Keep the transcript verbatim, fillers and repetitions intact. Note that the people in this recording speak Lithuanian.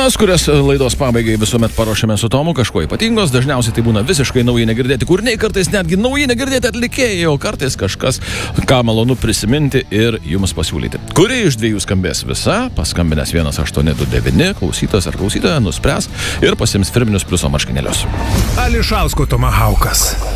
Dainos, kurias laidos pabaigai visuomet paruošiame su Tomu, kažko ypatingos, dažniausiai tai būna visiškai nauji negirdėti kūriniai, kartais netgi nauji negirdėti atlikėjai, o kartais kažkas, ką malonu prisiminti ir jums pasiūlyti. Kuri iš dviejų skambės visa, paskambinęs vienas aštuoni du devyni, klausytas ar klausytoja nuspręs ir pasiims firminius pliuso marškinėlius. Ališausko Tomahaukas.